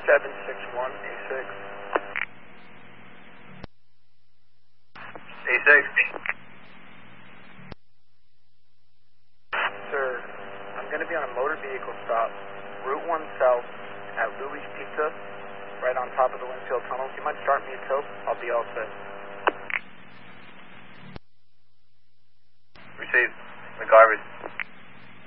761A6. A6. Sir, I'm going to be on a motor vehicle stop, Route 1 South at Louis Pizza, right on top of the Winfield Tunnel. You might start me a tow. I'll be all set. Received. McGarvey.